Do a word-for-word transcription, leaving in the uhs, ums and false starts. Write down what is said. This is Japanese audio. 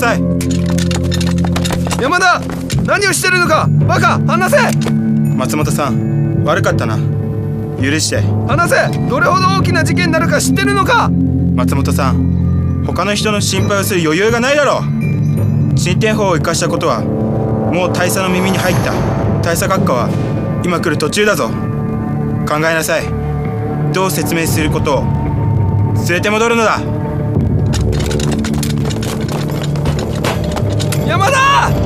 さい。 山田、何をしてるのか。バカ、話せ。 松本さん、悪かったな。許して。 話せ。どれほど大きな事件になるか知ってるのか。 松本さん、他の人の心配をする余裕がないだろう。進展法を生かしたことはもう大佐の耳に入った。大佐閣下は今来る途中だぞ。考えなさい。どう説明することを連れて戻るのだ。 山田。